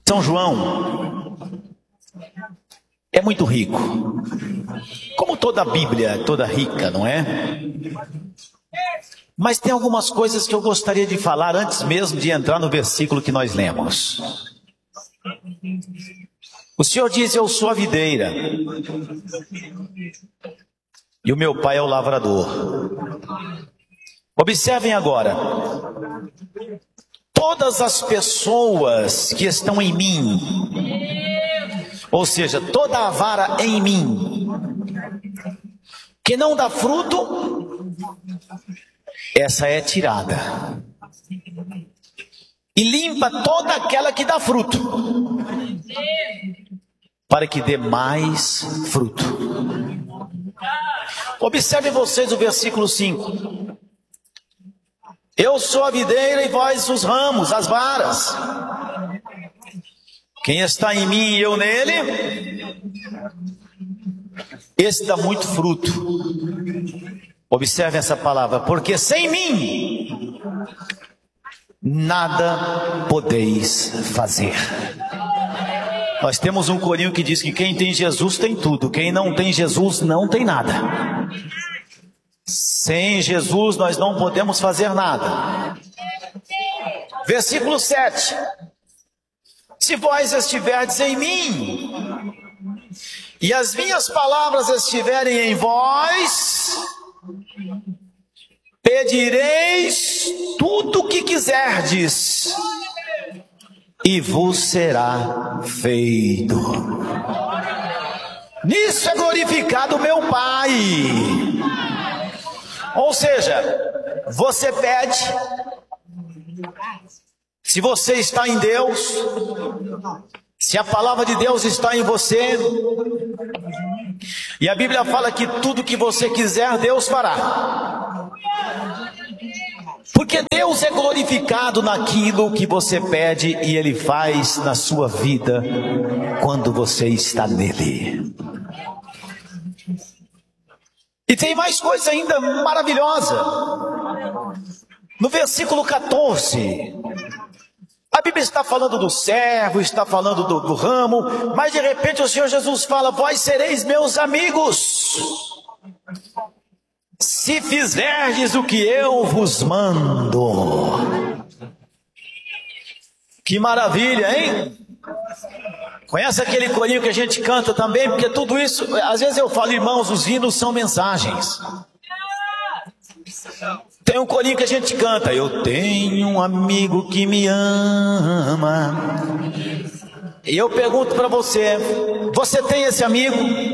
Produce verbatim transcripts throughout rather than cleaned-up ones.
São João é muito rico, como toda a Bíblia é toda rica, não é? Mas tem algumas coisas que eu gostaria de falar antes mesmo de entrar no versículo que nós lemos. O Senhor diz: eu sou a videira e o meu pai é o lavrador. Observem agora: todas as pessoas que estão em mim, ou seja, toda a vara em mim que não dá fruto, essa é tirada, e limpa toda aquela que dá fruto, para que dê mais fruto. Observem vocês o versículo cinco. Eu sou a videira e vós os ramos, as varas. Quem está em mim e eu nele, esse dá muito fruto. Observe essa palavra: porque sem mim nada podeis fazer. Nós temos um corinho que diz que quem tem Jesus tem tudo, quem não tem Jesus não tem nada. Sem Jesus nós não podemos fazer nada. Versículo sete. Se vós estiverdes em mim, e as minhas palavras estiverem em vós, pedireis tudo o que quiserdes, e vos será feito. Nisso é glorificado o meu Pai. Ou seja, você pede, se você está em Deus, se a palavra de Deus está em você, e a Bíblia fala que tudo que você quiser, Deus fará. Porque Deus é glorificado naquilo que você pede e Ele faz na sua vida quando você está nele. E tem mais coisa ainda maravilhosa. No versículo catorze, a Bíblia está falando do servo, está falando do, do ramo, mas de repente o Senhor Jesus fala: vós sereis meus amigos, se fizerdes o que eu vos mando. Que maravilha, hein? Conhece aquele corinho que a gente canta também? Porque tudo isso, às vezes eu falo, irmãos, os hinos são mensagens. Tem um corinho que a gente canta: eu tenho um amigo que me ama. E eu pergunto para você: você tem esse amigo?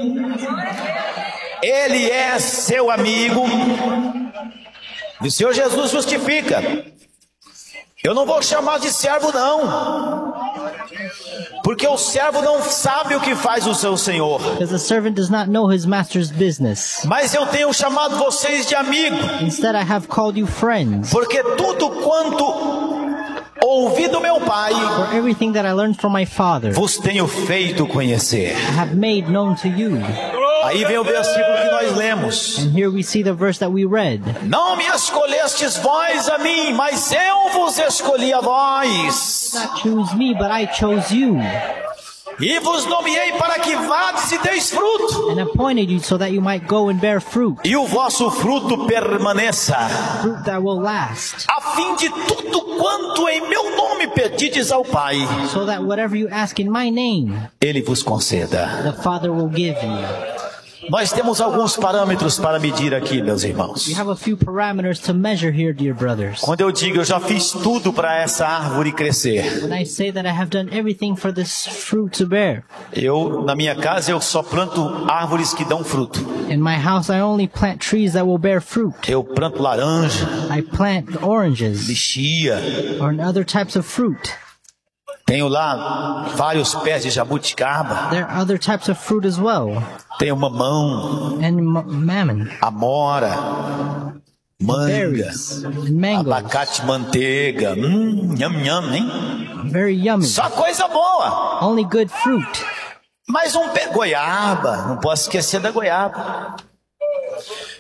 Ele é seu amigo? E o Senhor Jesus justifica: eu não vou chamar de servo não, porque o servo não sabe o que faz o seu senhor. Because the servant does not know his master's business. Mas eu tenho chamado vocês de amigo. Instead, I have called you friends. Porque tudo quanto ouvi do meu Pai, For everything that I learned from my Father, vos tenho feito conhecer. I have made known to you. Aí vem o versículo que nós lemos. And here we see the verse that we read. Não me escolhestes vós a mim, mas eu vos escolhi a vós. Not choose me, but I chose you. E vos nomeei para que vades e deis fruto, And appointed you so that you might go and bear fruit. e o vosso fruto permaneça, Fruit that will last. a fim de tudo quanto em meu nome pedides ao Pai, So that whatever you ask in my name, Ele vos conceda. the Father will give you. Nós temos alguns parâmetros para medir aqui, meus irmãos. We have a few parameters to measure here, dear brothers. Quando eu digo eu já fiz tudo para essa árvore crescer, When I say that I have done everything for this fruit to bear, eu, na minha casa, eu só planto árvores que dão fruto. in my house I only plant trees that will bear fruit. Eu planto laranja, I plant oranges lixia, or other types of fruit. tenho lá vários pés de jabuticaba, There are other types of fruit as well. tenho mamão, And m- mammon, amora, manga, berries, and mangoes. abacate, manteiga, hum, nham nham, hein? Very yummy. Só coisa boa. Only good fruit. Mais um pé, goiaba, não posso esquecer da goiaba.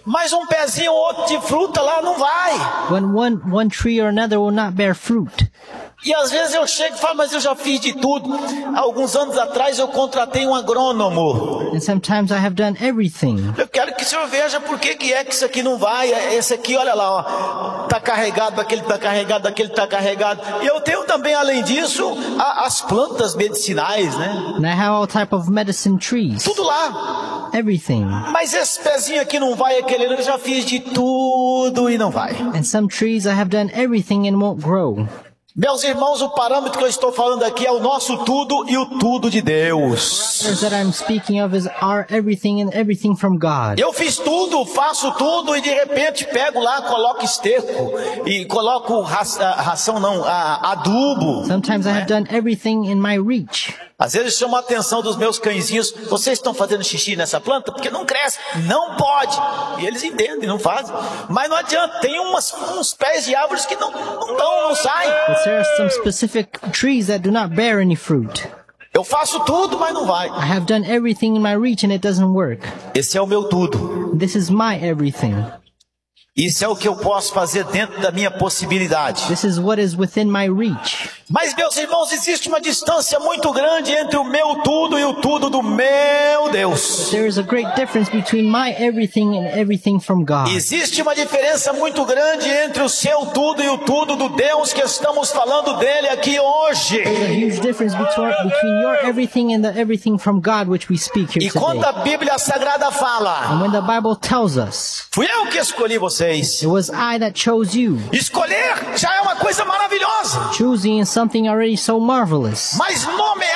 Mas um pezinho ou outro de fruta lá não vai. When one, one tree or another will not bear fruit. E às vezes eu chego e falo, mas eu já fiz de tudo. Há alguns anos atrás eu contratei um agrônomo. And sometimes I have done everything. Eu quero que o senhor veja por que que é que isso aqui não vai. Esse aqui, olha lá, ó, tá carregado, aquele tá carregado, aquele tá carregado. E eu tenho também, além disso, a, as plantas medicinais, né? And I have all type of medicine trees. Tudo lá. Everything. Mas esse pezinho aqui não vai, aquele eu já fiz de tudo e não vai. And some trees I have done everything and won't grow. Meus irmãos, o parâmetro que eu estou falando aqui é o nosso tudo e o tudo de Deus. The that I'm speaking of is our everything and everything from God. Eu fiz tudo, faço tudo e de repente pego lá, coloco esterco e coloco raça, ração não, a, adubo. Sometimes I have done everything in my reach. Às vezes chama a atenção dos meus cãezinhos. Vocês estão fazendo xixi nessa planta? Porque não cresce. Não pode. E eles entendem, não fazem. Mas não adianta. Tem umas, uns pés de árvores que não, não dão, não saem. But there are some specific trees that do not bear any fruit. Eu faço tudo, mas não vai. I have done everything in my reach and it doesn't work. Esse é o meu tudo. This is my everything. Isso é o que eu posso fazer dentro da minha possibilidade. This is what is within my reach. Mas, meus irmãos, existe uma distância muito grande entre o meu tudo e o tudo do meu Deus. There is a great difference between my everything and everything from God. Existe uma diferença muito grande entre o seu tudo e o tudo do Deus que estamos falando dele aqui hoje. There's a huge difference between, between your everything and the everything from God which we speak here E quando today. a Bíblia Sagrada fala, And when the Bible tells us, fui eu que escolhi vocês. it was I that chose you. Escolher já é uma coisa maravilhosa. Choosing is something already so marvelous. Mas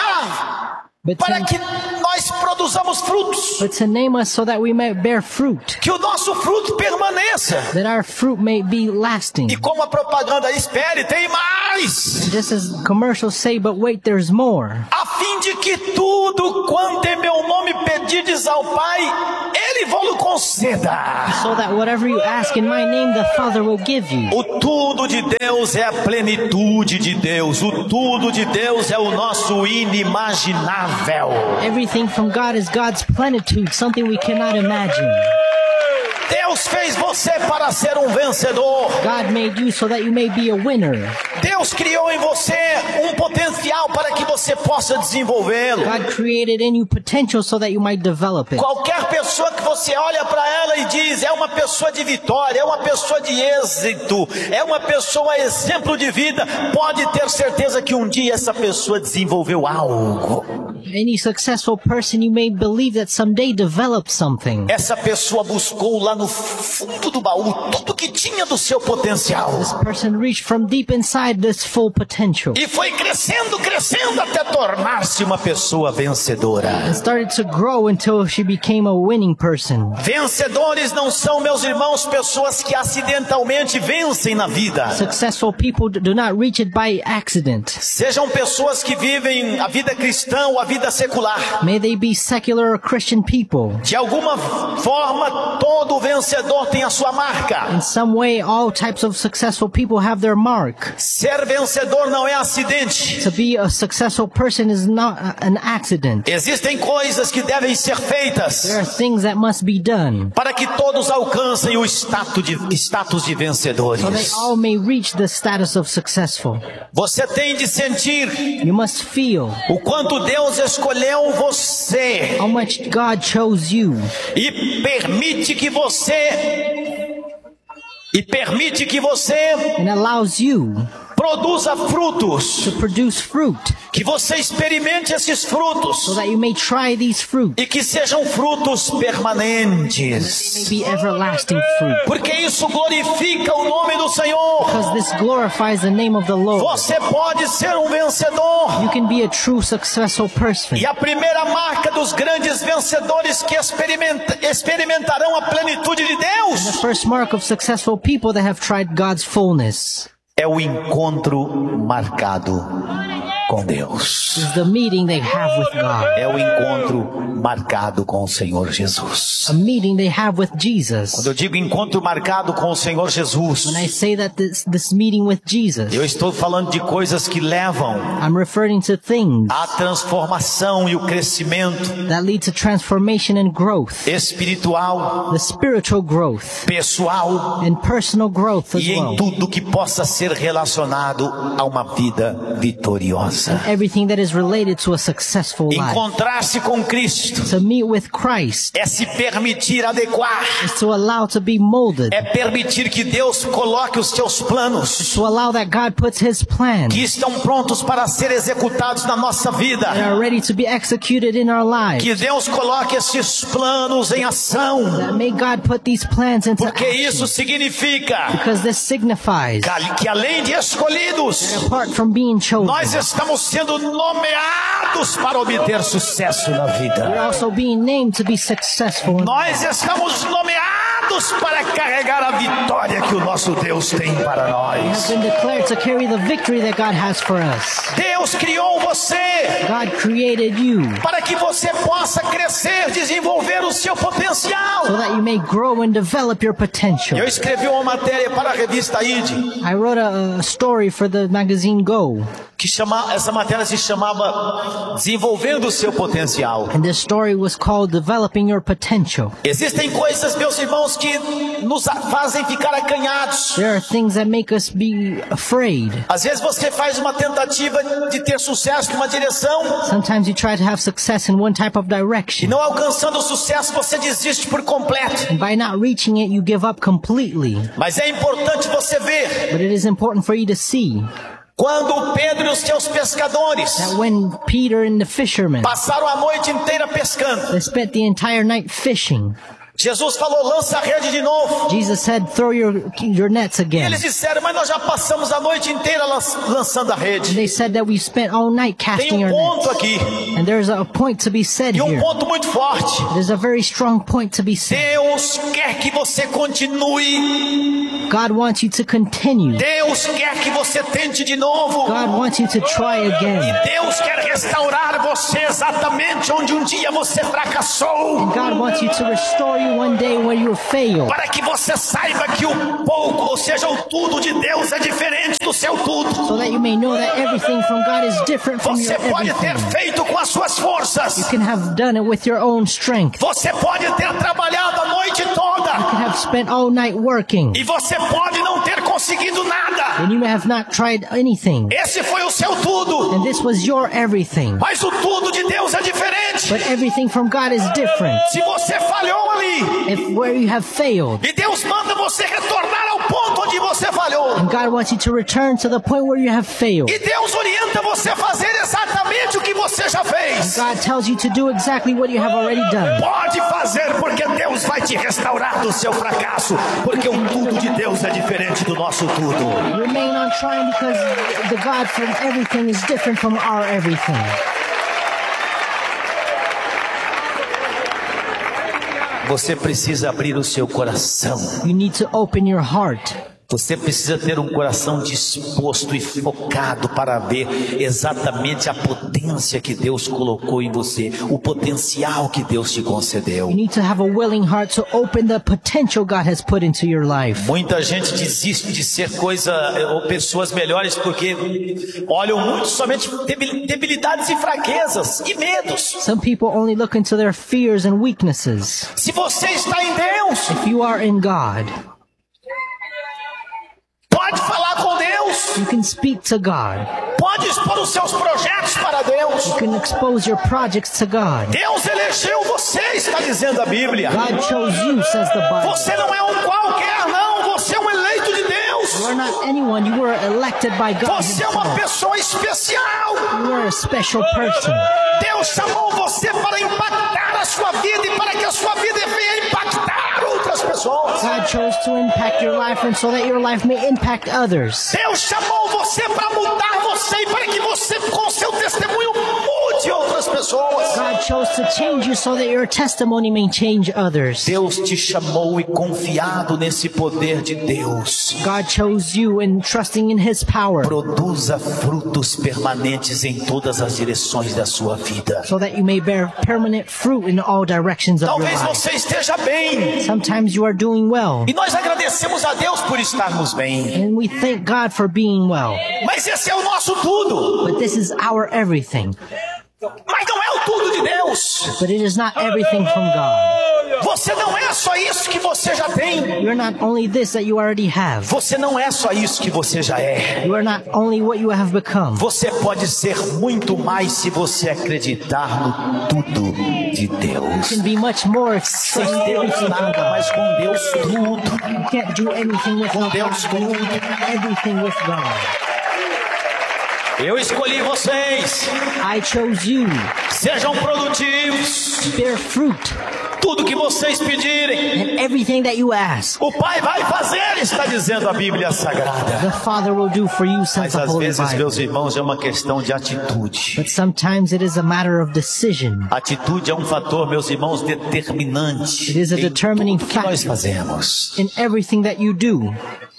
nomear But para to, que nós produzamos frutos. but to name us so that we may bear fruit, Que o nosso fruto permaneça. that our fruit may be lasting. E como a propaganda espere, tem mais. Just as commercials say, but wait, there's more. A fim de que tudo quanto em meu nome pedirdes ao Pai, Ele vos conceda. So that whatever you ask in my name, the Father will give you. O tudo de Deus é a plenitude de Deus. O tudo de Deus é o nosso inimaginável. Everything from God is God's plenitude, something we cannot imagine. Deus fez você para ser um vencedor. God made you so that you may be a winner. Deus criou em você um potencial para que você possa desenvolvê-lo. God created in you potential so that you might develop it. Qualquer pessoa que você olha para ela e diz, é uma pessoa de vitória, é uma pessoa de êxito, é uma pessoa exemplo de vida, pode ter certeza que um dia essa pessoa desenvolveu algo. Any successful person, you may believe that someday developed something. Essa pessoa buscou lá no fundo do baú tudo que tinha do seu potencial. This person reached from deep inside this full potential E foi crescendo, crescendo até tornar-se uma pessoa vencedora. and started to grow until she became a winning person. Vencedores não são, meus irmãos, pessoas que acidentalmente vencem na vida. Successful people do not reach it by accident. Sejam pessoas que vivem a vida cristã ou a vida secular. May they be secular or Christian people. De alguma forma, todo vencedor tem a sua marca. In some way, all types of successful people have their mark. Ser vencedor não é acidente. To be a successful person is not a- an accident. Existem coisas que devem ser feitas There are things that must be done para que todos alcancem o status de, status de so they vencedores. all may reach the status of successful. Você tem de sentir You must feel o quanto Deus escolheu você how much God chose you e permite que você e permite que você and allows you produza frutos, to produce fruit que você experimente esses so frutos that you may try these fruit. e que sejam frutos May permanentes. be everlasting fruit. Porque isso glorifica o nome do Senhor. Because this glorifies the name of the Lord. Você pode ser um vencedor. You can be a true successful person. E a primeira marca dos grandes vencedores que experimenta, experimentarão a plenitude de The Deus first mark of successful people that have tried God's fullness é o encontro marcado. com Deus. is the meeting they have with God. É o encontro marcado com o Senhor Jesus. A meeting they have with Quando Jesus. eu digo encontro marcado com o Senhor Jesus, When I say that this, this meeting with Jesus, eu estou falando de coisas que levam I'm referring to things à transformação e o crescimento that lead to transformation and growth, espiritual, the spiritual growth pessoal and personal growth as e em well. tudo que possa ser relacionado a uma vida vitoriosa. Everything that is related to a successful life. Encontrar-se com Cristo To meet with Christ é se permitir adequar, is to allow to be molded, é permitir que Deus coloque os seus planos to allow that God puts His plans que estão prontos para ser executados na nossa vida. that are ready to be executed in our lives. Que Deus coloque esses planos em ação, That may God put these plans into porque isso action, significa because this signifies que, que além de escolhidos, apart from being chosen, nós estamos sendo nomeados para obter sucesso na we're vida. also being named to be successful. Nós estamos nomeados para carregar a vitória que o nosso Deus tem para We nós. have been declared to carry the victory that God has for us. Deus criou você God created you para que você possa crescer, desenvolver o seu potencial. so that you may grow and develop your potential. Eu escrevi uma matéria para a revista I D, I wrote a, a story for the magazine Go, que chama, essa matéria se chamava Desenvolvendo o seu potencial. and this story was called Developing Your Potential. Existem coisas, meus irmãos, que nos fazem ficar acanhados. There are things that make us be afraid. Às vezes você faz uma tentativa de ter sucesso numa direção Sometimes you try to have success in one type of e direction, não alcançando o sucesso você desiste por completo. and by not reaching it, you give up completely. Mas é importante você ver But it is important for you to see quando Pedro e os seus pescadores that when Peter and the fishermen, passaram a noite inteira pescando, they spent the entire night fishing, Jesus falou, lança a rede de novo. Jesus said, throw your, your nets again. Eles disseram, mas nós já passamos a noite inteira lan- lançando a rede. They said that we spent all night Tem casting um our ponto nets. aqui, And there's a point to be said e um here. ponto muito forte. There's a very strong point to be said. Deus quer que você continue. God wants you to continue. Deus quer que você tente de novo. God wants you to try E again. Deus quer restaurar você exatamente onde um dia você fracassou. God wants you to restore you one day where you failed, Para que você saiba que o pouco, ou seja, o tudo de Deus é diferente do seu tudo. so that you may know that everything from God is different from Você your pode ter everything. feito com as suas forças. You can have done it with your own strength. Você pode ter trabalhado a noite toda. You can have spent all night working, E você pode não ter conseguido nada. and you have not tried anything. Esse foi o seu tudo. And this was your everything. Mas o tudo de Deus é diferente. But everything from God is different. Se você falhou ali, If where you have failed, e Deus manda você retornar ao ponto onde você falhou. and God wants you to return to the point where you have failed. E Deus orienta você a fazer exatamente o que você já fez. God tells you to do exactly what you have already done. Pode fazer, porque Deus vai te restaurar do seu fracasso. Porque o tudo de Deus é diferente do nosso tudo. Remain on trying because the God from everything is different from our everything. Você precisa abrir o seu coração. You need to open your heart. Você precisa ter um coração disposto e focado para ver exatamente a potência que Deus colocou em você, o potencial que Deus te concedeu. You need to have a willing heart to open the potential God has put into your life. Muita gente desiste de ser coisa ou pessoas melhores porque olham muito somente debil- debilidades e fraquezas e medos. Some people only look into their fears and weaknesses. Se você está em Deus, If you are in God, pode falar com Deus, you can speak to God. pode expor os seus projetos para Deus. You can expose your projects to God. Deus elegeu você, está dizendo a Bíblia. God chose you, says the Bible. Você não é um qualquer, não. Você é um eleito de Deus. You are not anyone. You were elected by God Você é uma himself. pessoa especial. You are a special person. Deus chamou você para impactar a sua vida e para que a sua vida venha impactar outras pessoas. God chose to impact your life and so that your life may impact others. Deus chamou você para mudar você e para que você, com seu testemunho, mude outras pessoas. God chose to change you so that your testimony may change others. Deus te chamou e confiado nesse poder de Deus. God chose you and trusting in His power Produza frutos permanentes em todas as direções da sua vida. so that you may bear permanent fruit in all directions of your Talvez life. você esteja bem. Sometimes you are doing well, E nós agradecemos a Deus por estarmos bem. and we thank God for being well. Mas esse é o nosso tudo. But this is our everything. Mas não é o tudo de Deus. But it is not everything from God. Você não é só isso que você já tem. You're not only this that you already have. Você não é só isso que você já é. You are not only what you have become. Você pode ser muito mais se você acreditar no tudo de You Deus. can be much more if you Sem trust Deus everything from nada, God. mas com Deus tudo. You can't do anything without Deus God. You can do everything with God. Eu escolhi vocês. I chose you. Sejam produtivos. Bear fruit Tudo que vocês pedirem, in everything that you ask. o Pai vai fazer, está dizendo a Bíblia Sagrada. The Father will do for you, says Mas the às Holy vezes, Bible. meus irmãos, é uma questão de atitude. But sometimes it is a matter of decision. Atitude é um fator, meus irmãos, determinante It is a em determining tudo que nós factor. fazemos. In everything that you do,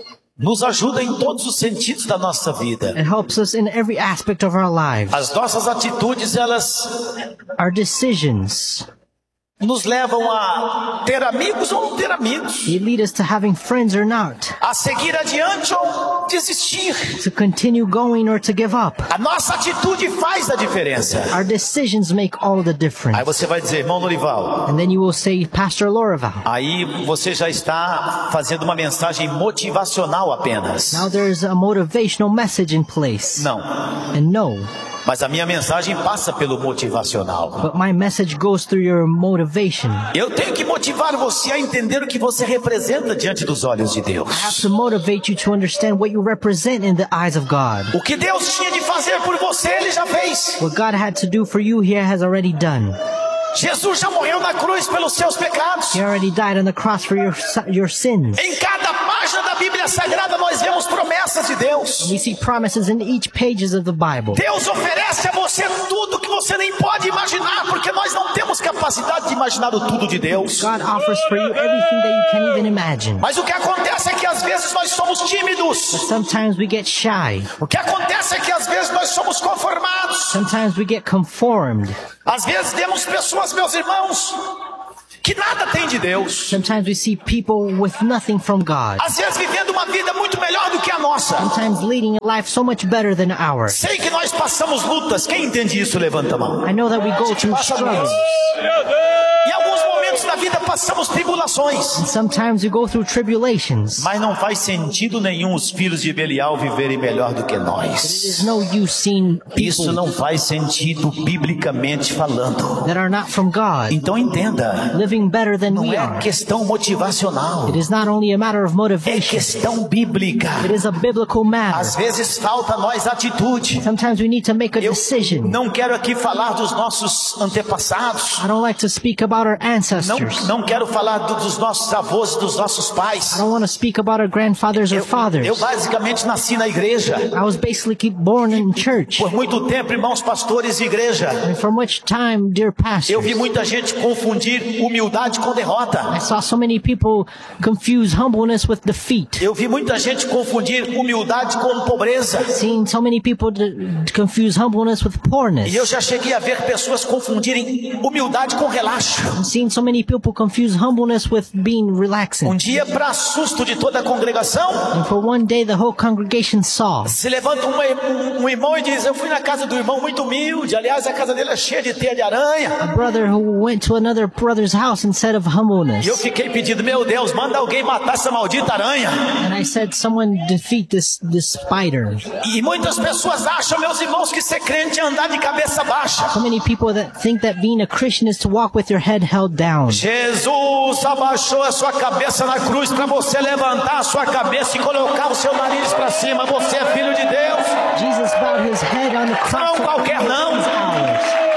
Nos ajuda em todos os sentidos da nossa vida. it helps us in every aspect of our lives. As nossas atitudes, elas Our decisions, nos levam a ter amigos ou não ter amigos, they lead us to having friends or not, a seguir adiante ou desistir. to continue going or to give up. A nossa atitude faz a diferença. Our decisions make all the Aí difference. você vai dizer, irmão Lorival, And then you will say, Pastor Lorival, aí você já está fazendo uma mensagem motivacional apenas. now there's a motivational message in place. Não, And no, mas a minha mensagem passa pelo motivacional. but my message goes through your motivation. Eu tenho que motivar você a entender o que você representa diante dos olhos de Deus. I have to motivate you to understand what you represent in the eyes of God. O que Deus tinha de fazer por você, Ele já fez. What God had to do for you, He has already done. Jesus já morreu na cruz pelos seus pecados. He already died on the cross for your your sins. Em cada página da Bíblia Sagrada nós vemos promessas de Deus. We see promises in each pages of the Bible. Deus oferece a você tudo que você nem pode imaginar, porque nós não temos capacidade de imaginar o tudo de Deus. God offers for you everything that you can't even imagine. Mas o que acontece é que às vezes nós somos tímidos. Sometimes we get shy. O que acontece é que às vezes nós somos conformados. Sometimes we get conformed. Às vezes vemos pessoas, meus irmãos, que nada tem de Deus. Sometimes we see people with nothing from God. Às vezes vivendo uma vida muito melhor do que a nossa. Sometimes leading a life so much better than ours. Sei que nós passamos lutas. Quem entende isso, levanta a mão. I know that we go through Passa struggles. Em alguns momentos da vida passamos tribulações. And sometimes we go through tribulations. Mas não faz sentido nenhum os filhos de Belial viverem melhor do que nós. There's no use seeing Isso people não faz sentido biblicamente falando. that are not from God Então entenda, living better than não we é are. questão motivacional, It is not only a matter of é motivation. questão bíblica. It is a biblical matter. Às vezes falta a nós atitude. Sometimes we need to make a Eu decision. não quero aqui falar dos nossos antepassados. I don't like to speak about our Não, ancestors. não quero falar do- dos nossos avós e dos nossos I pais. don't want to speak about our grandfathers or Eu, fathers. eu basicamente nasci na igreja. I was basically born in church. Por muito tempo, irmãos pastores e igreja, And for much time, dear eu vi pastors, muita gente confundir humildade com derrota. I saw so many people confuse humbleness with defeat. Eu vi muita gente confundir humildade com pobreza. Seen so many people d- confuse humbleness with poorness. E eu já cheguei a ver pessoas confundirem humildade com relaxo. Seen so many people confuse humbleness with being relaxing. Um dia, para susto de toda a congregação, And for one day, the whole congregation saw. se levanta um, um, um irmão e diz: eu fui na casa do irmão muito humilde. Aliás, a casa dele é cheia de teia de aranha. A brother who went to another brother's house instead of humbleness. E eu fiquei pedindo: meu Deus, manda alguém matar essa maldita aranha. And I said, someone defeat this, this spider. E muitas pessoas acham, meus irmãos, que ser crente é andar de cabeça baixa. So many people that think that being a Christian is to walk with your head held down. Jesus abaixou a sua cabeça na cruz para você levantar a sua cabeça e colocar o seu nariz para cima. Você é filho de Deus. Jesus bowed his head on the cross. Não so qualquer não. it's ours.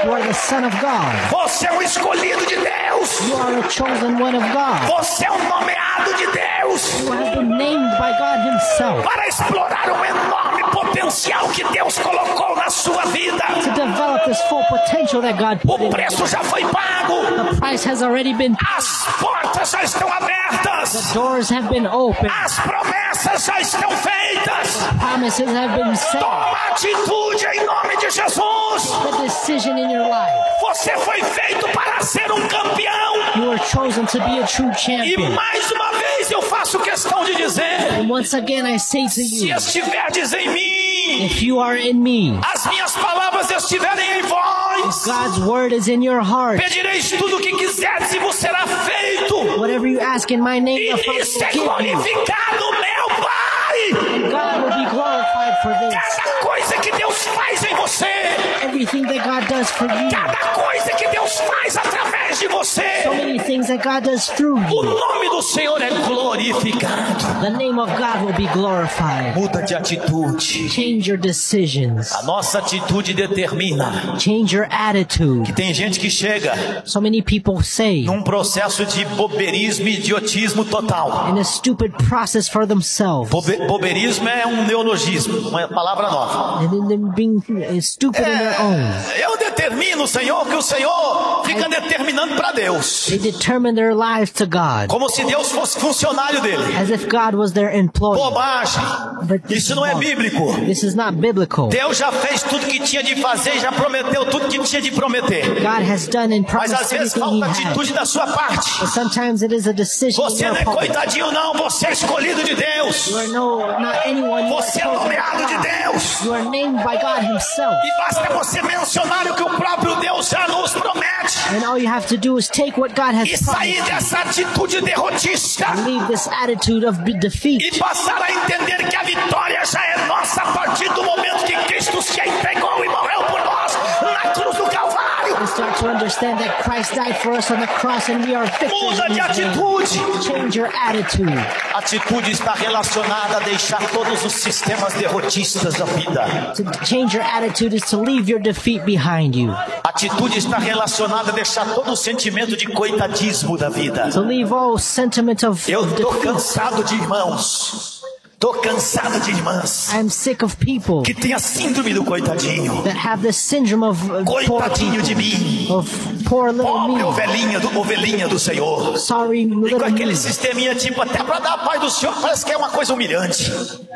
You are the Son of God. Você é um escolhido de Deus. You are a chosen one of God. Você é um nomeado de Deus. You have been named by God Himself Para explorar o enorme potencial que Deus colocou na sua vida. to develop this full potential that God put O in. preço já foi pago. The price has already been paid. As portas já estão abertas. Doors have been opened. As promessas já estão feitas. Promises have been set. Toma atitude em nome de Jesus. The decision in your life. Você foi feito para ser um campeão. You are chosen to be a true E champion. mais uma vez eu faço questão de dizer: And once again I say to se you, estiverdes em mim, if you are in me, as minhas palavras estiverem em vós, God's word is in your heart. pedireis tudo o que quiserdes e vos será feito. Whatever you ask in my name, the E Father isso é will give you. glorificado, meu Pai. And God will be glorified for this. Cada coisa que Deus faz em você, Everything that God does for you. cada coisa que Deus faz através de So você, many things that God does through o you. nome do Senhor é glorificado. The name of God will be glorified. Muda de atitude. Change your decisions. A nossa atitude determina. Change your attitude. Tem gente que chega So many people say num processo de boberismo e idiotismo total. in a stupid process for themselves. Bobe, boberismo é um neologismo, uma palavra nova. And then them being uh, stupid in their own. É, eu determino, Senhor, que o Senhor fica determinando para Deus. They determine their lives to God Como se Deus fosse funcionário dele. as if God was their employee. Bobagem. But this Isso is não é wrong. bíblico. This is not biblical. Deus já fez tudo que tinha de fazer, já prometeu tudo que tinha de prometer. God has done and Mas promised às vezes everything He falta has. atitude da sua parte. But sometimes it is a decision in Você your não é part. coitadinho não, você é escolhido de Deus. You are no, not anyone. You are Você é chosen by nomeado de God. Deus. You are named by God Himself. E basta você mencionar o que o próprio Deus já nos promete. And all you have to do is take what God has E sair promised dessa atitude derrotista. and leave this attitude of be- defeat E passar a entender que a vitória já é nossa a partir do momento que Cristo se entregou e morreu por nós na cruz do Calvário. and start to understand that Christ died for us on the cross and we are victors Muda in de His name. atitude. Change your attitude. Atitude está relacionada a deixar todos os sistemas derrotistas da vida. To change your attitude is to leave your defeat behind you. Atitude está relacionada a deixar todo o sentimento de coitadismo da vida. To leave all sentiment of, Eu of tô defeat. cansado de irmãos. Tô cansado de irmãs I am sick of people que tem a síndrome do coitadinho. that have this syndrome of uh, poor Coitadinho people, de mim. of poor little Pobre me. ovelhinha do, ovelhinha do Senhor. Sorry E com little aquele me. sisteminha tipo, até pra dar a paz do Senhor, parece que é uma coisa humilhante.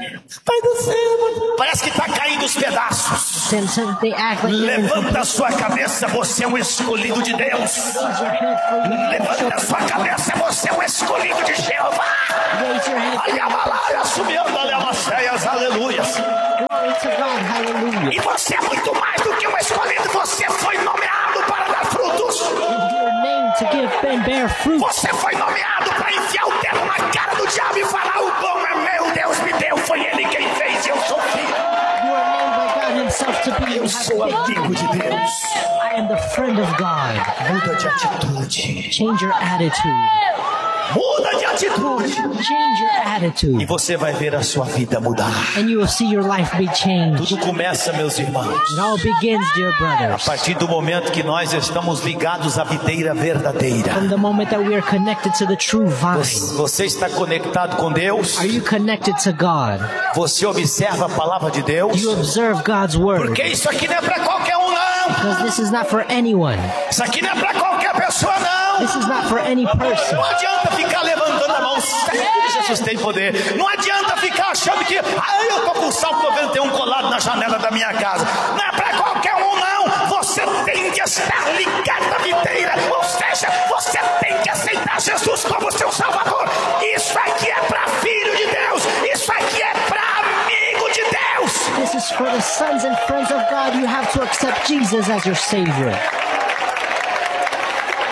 Pai do céu, parece que tá caindo os pedaços. Then some- they act like they're in Levanta a sua cabeça, você é um escolhido de Deus. Raise your hand for you. Levanta a sua cabeça, você é um escolhido de Jeová. Raise your hand. Aleluia, subindo, aleluias, aleluias. Glory to God. Hallelujah. E você é muito mais do que um escolhido, você foi nomeado para dar frutos. And your name to give and bear fruit. Você foi nomeado para enfiar o dedo na cara do diabo e falar: o bom é meu, Deus me deu, foi ele quem fez, eu sou filho. You are named by God Himself to be. Eu sou amigo de Deus. I am the friend of God. Muda de atitude. Change your attitude. Muda de atitude. Change your E attitude. você vai ver a sua vida mudar. And you will see your life be changed. Tudo começa, meus irmãos, It all begins, dear a brothers, partir do momento que nós estamos ligados à videira verdadeira. from the moment that we are connected to the true vine. Você está conectado com Deus? Are you connected to God? Você observa a palavra de Do Deus? you observe God's word? Porque isso aqui não é para qualquer um, não. Because this is not for anyone. Isso aqui não é para qualquer pessoa, não. This is not for any person. Não adianta ficar levantando a mão. Jesus tem poder. Não adianta ficar achando que ah, eu tô com o Salmo noventa e um colado na janela da minha casa. Não é para qualquer um, não. Você tem que estar ligado à videira. Ou seja, você tem que aceitar Jesus como seu Salvador. Isso aqui é para filho de Deus. Isso aqui é para amigo de Deus. This is for the sons and friends of God. You have to accept Jesus as your Savior.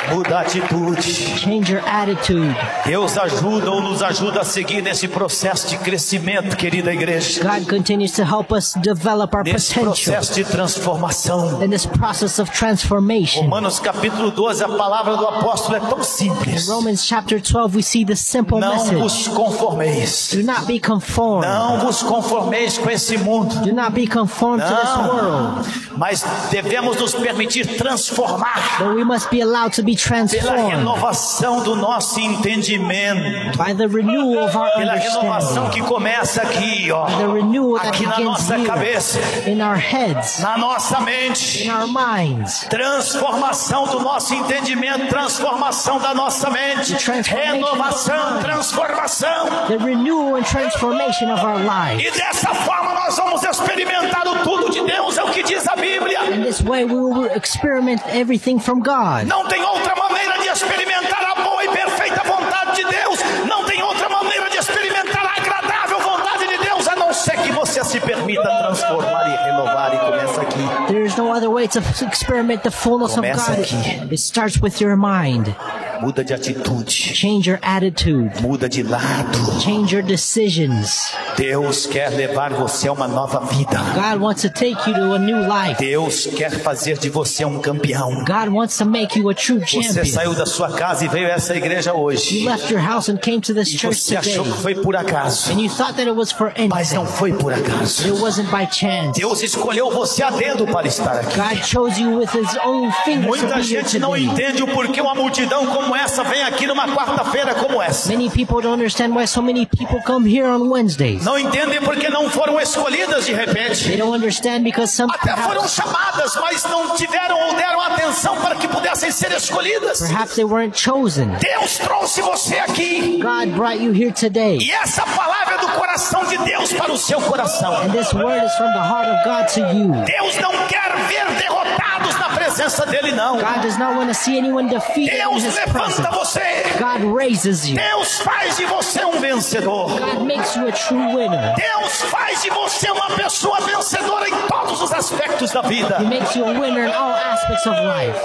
Muda a atitude. Change your attitude. Deus ajuda ou nos ajuda a seguir nesse processo de crescimento, querida igreja. God continues to help us develop our Nesse potential processo de transformação. in this process of transformation. Romanos capítulo doze, a palavra do apóstolo é tão simples. In Romans chapter twelve, we see the simple Não message. vos conformeis. Do not be conformed. Não vos conformeis com esse mundo. Do not be conformed to this Não. world. Mas devemos nos permitir transformar But we must be allowed to be pela transformed renovação do nosso entendimento. by the renewal of our Pela renovação understanding. que começa aqui, ó. The renewal that Aqui na begins nossa cabeça, here in our heads, na nossa mente. in our minds. Transformação do nosso entendimento, transformação da nossa mente, renovação, transformação. The renewal and transformation of our lives. E dessa forma nós vamos experimentar o tudo de Deus, é o que diz a Bíblia. In this way, we will experiment everything from God. Não tem outra maneira de experimentar a boa e perfeita vontade de Deus. Não tem outra maneira de experimentar a agradável vontade de Deus, a não ser que você se permita transformar e renovar. E começa aqui. There is no other way to experiment the fullness of Começa God. aqui. It starts with your mind. Muda de atitude, Change your attitude. muda de lado. Change your decisions. Deus quer levar você a uma nova vida. God wants to take you to a new life. Deus quer fazer de você um campeão. God wants to make you a true Você champion. saiu da sua casa e veio a essa igreja hoje. You left your house and came to this E church você achou today. que foi por acaso. And you thought that it was for Mas anything. não foi por acaso. It wasn't by chance. Deus escolheu você a dedo para estar aqui. God chose you with His own fingers to Muita be here gente não today. entende o porquê uma multidão como essa vem aqui numa quarta-feira como essa. Many people don't understand why so many people come here on Wednesdays. Não entendem porque não foram escolhidas de They repente. don't understand because some Até foram perhaps, chamadas, mas não tiveram ou deram atenção para que pudessem ser escolhidas. perhaps they weren't chosen. Deus trouxe você aqui. God brought you here today. E essa palavra é do coração de Deus para o seu coração. And this word is from the heart of God to you. Deus não quer ver derrotados na presença dele, não. God does not want to see anyone defeated in Deus His levanta presence. você. God raises you. Deus faz de você um vencedor. God makes you a true winner. Deus faz de você uma pessoa vencedora em todos os aspectos da vida, He makes you a winner in all aspects of life.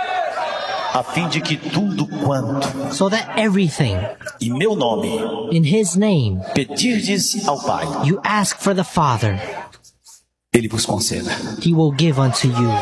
a fim de que tudo quanto So that everything em meu nome in His name pedirdes ao Pai, you ask for the Father, Ele vos conceda. He will give unto you.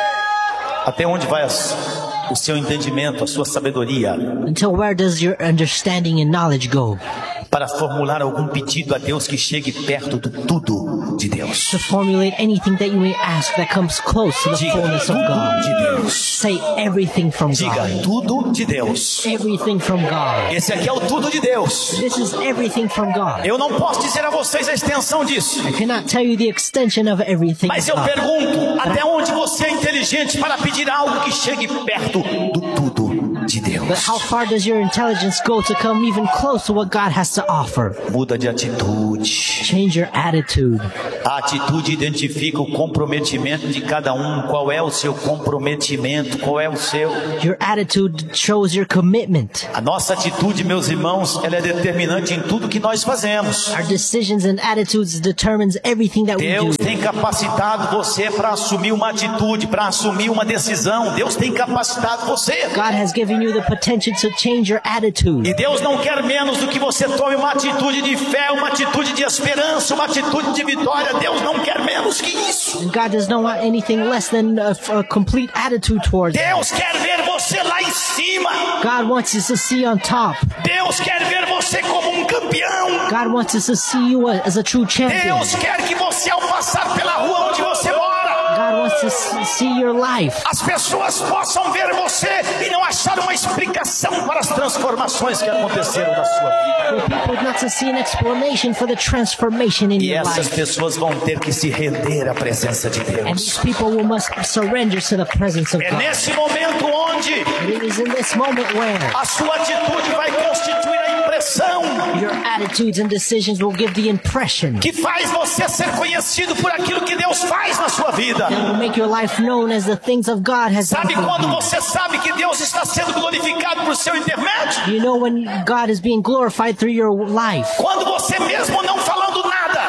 Até onde vai as, o seu entendimento, a sua sabedoria Until where does your understanding and knowledge go? para formular algum pedido a Deus que chegue perto do tudo de Deus? To formulate anything that you may ask that comes close to the Diga fullness of tudo God. de Deus. Say everything from Diga God. tudo de Deus. Everything from God. Esse aqui é o tudo de Deus. This is everything from God. Eu não posso dizer a vocês a extensão disso, I cannot tell you the extension of everything mas of eu God. pergunto, até onde você é inteligente para pedir algo que chegue perto do tudo de But Deus? how far does your intelligence go to come even close to what God has to offer? Muda de atitude. Change your attitude. A atitude identifica o comprometimento de cada um. Qual é o seu comprometimento? Qual é o seu? Your attitude shows your commitment. A nossa atitude, meus irmãos, ela é determinante em tudo que nós fazemos. Our decisions and attitudes determines everything that we Deus do. tem capacitado você para assumir uma atitude, para assumir uma decisão. Deus tem capacitado você. God has given you the potential to change your attitude. E Deus não quer menos do que você tome uma atitude de fé, uma atitude de esperança, uma atitude de vitória. Deus não quer menos que isso. And God does not want anything less than a, a complete attitude towards it. Deus quer ver você lá em cima. God wants us to see on top. Deus quer ver você como um campeão. God wants us to see you as a true champion. Deus quer que você, ao passar pela rua onde você mora, God wants to s- see your life. as pessoas possam ver você e não achar uma explicação para as transformações que aconteceram na sua vida. For people not to see an explanation for the transformation in E your essas life. pessoas vão ter que se render à presença de And Deus. these people will must surrender to the presence of É God. nesse momento onde And it is in this moment where a sua atitude vai constituir a impressão your attitudes and decisions will give the impression que faz você ser conhecido por aquilo que Deus faz na sua vida. that will make your life known as the things of God has done Sabe for quando you. você sabe que Deus está sendo glorificado por seu intermédio? You know when God is being glorified through your life. Quando você mesmo não falando nada,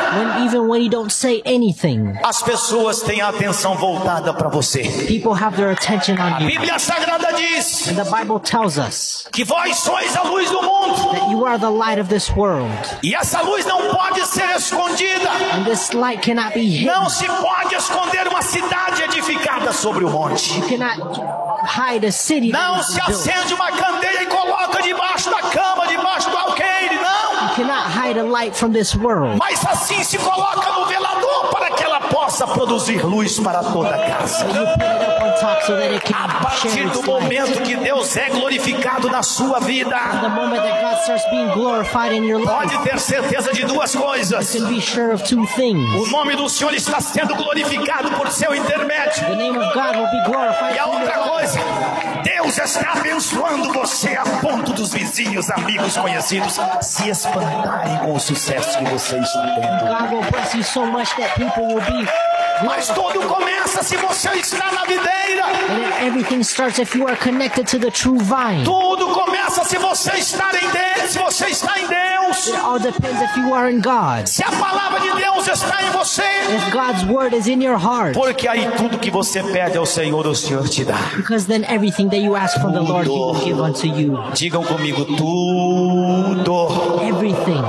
When even when you don't say anything, as pessoas têm a atenção voltada para você. people have their attention A on you. Bíblia Sagrada diz And the Bible tells us que vós sois a luz do mundo. that you are the light of this world. E essa luz não pode ser escondida. And this light cannot be hidden. Não se pode esconder uma cidade edificada sobre o monte. You cannot hide a city that Não is se built. acende uma candeia e coloca debaixo da cama, debaixo do alqueire, não. You cannot hide a light from this world. Mas assim se coloca no velador para que ela possa produzir luz para toda a casa. But you put it up on top so that it A can partir share do its light. momento que Deus é glorificado na sua vida, The moment that God starts being glorified in your life, pode ter certeza de duas coisas. you can be sure of two things. O nome do Senhor está sendo glorificado por seu intermédio. The name of God will be glorified E a through your outra life. coisa, Deus está abençoando você a ponto dos vizinhos, amigos, conhecidos se espantarem com o sucesso que você está tendo. God will bless you so much that people will be. Mas tudo começa se você está na videira. And then everything starts if you are connected to the true vine. Tudo começa se você está em Deus, se você está em Deus. It all depends if you are in God. Se a palavra de Deus está em você. If God's word is in your heart. Porque aí tudo que você pede ao Senhor, o Senhor te dá. Because then everything that you ask from the Lord, He will give unto you. Digam comigo, tudo. Everything.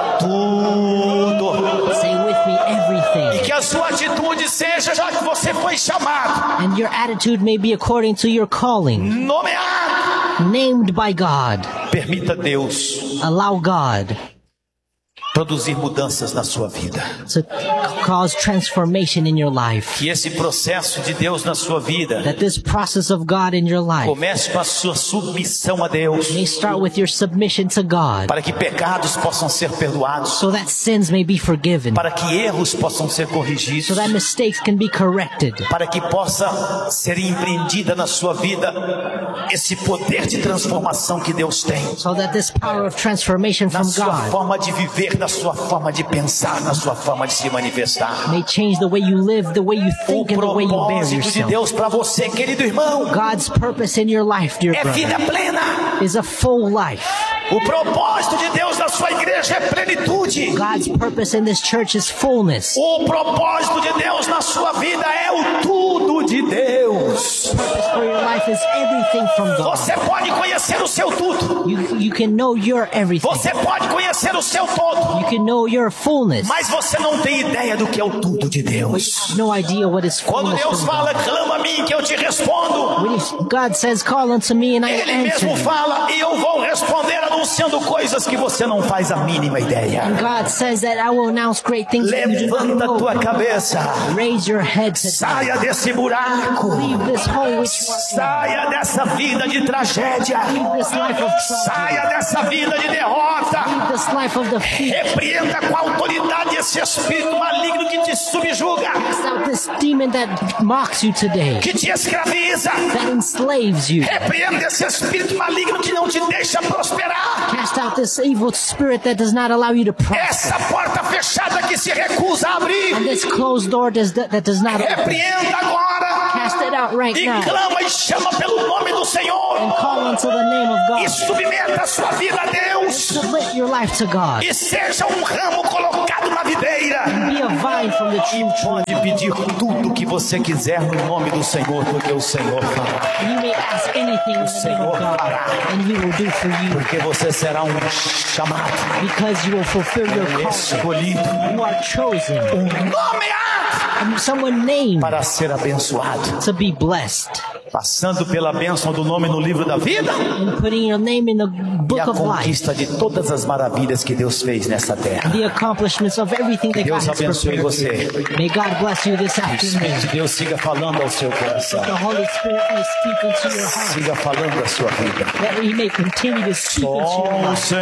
Tudo. Say with me, E everything. que a sua atitude seja, já que você foi chamado, And your attitude may be according to your calling. nomeado. Named by God. Permita Deus Allow God produzir mudanças na sua vida. to cause transformation in your life. Que esse processo de Deus na sua vida That this process of God in your life comece com a sua submissão a Deus, may start with your submission to God, para que pecados possam ser perdoados, so that sins may be forgiven, para que erros possam ser corrigidos, so that mistakes can be corrected, para que possa ser empreendida na sua vida esse poder de transformação que Deus tem so that this power of transformation na from sua God forma de viver, na sua forma de pensar, na sua forma de se manifestar. may change the way you live, the way you O think, and the way you bear propósito de yourself. Deus para você, querido irmão, God's purpose in your life, dear é brother, vida plena. is a full life. O propósito de Deus na sua igreja é plenitude. God's purpose in this church is fullness. O propósito de Deus na sua vida é o tudo de Deus. Purpose for your life is everything from God. Você pode conhecer o seu tudo. You, you can know your everything. Você pode conhecer o seu todo. You can know your fullness. Mas você não tem ideia do que é o tudo de But you Deus. have no idea what is Quando fullness Deus from fala, God. clama a mim que eu te respondo. When you- God says, call unto me and I Ele will answer mesmo you. fala e eu vou responder anunciando coisas que você não faz a mínima ideia. God says that I will announce great things that you do not Levanta a know. tua cabeça. Raise your head today. Saia desse buraco. Leave this hole which you are in. Saia dessa vida de tragédia. Leave this life of tragedy. Saia dessa vida de derrota. Leave this life of defeat. Repreenda com autoridade esse espírito maligno que te subjuga, Cast out this demon that mocks you today, que te escraviza. that enslaves you. Repreenda esse espírito maligno que não te deixa prosperar. Cast out this evil spirit that does not allow you to prosper. Essa porta fechada que se recusa a And abrir. this closed door does, that does not open. Repreenda agora. Cast it out right E now clama e chama pelo nome do and Senhor. call unto the name of E God. submeta a sua vida a Deus. Submit your life to God. E seja um ramo colocado na videira. Be a vine from the true tree. Pode pedir tudo que você quiser no nome do Senhor, porque o Senhor fará. And you may ask anything in the name of God, and He will do for you, Porque você será um chamado, because you will fulfill your calling. escolhido, You are chosen, um nomeado and someone named para ser abençoado. to be blessed. Passando pela bênção do nome no livro da vida And putting your name in the e book a of life. conquista de todas as maravilhas que Deus fez nessa terra. The accomplishments of everything that God Deus has abençoe prepared. você. May God bless you this O Espírito afternoon. de Deus siga falando ao seu coração. The Holy Spirit may speak into your heart. Siga falando a sua vida. That He may continue to speak into your Só o life. Senhor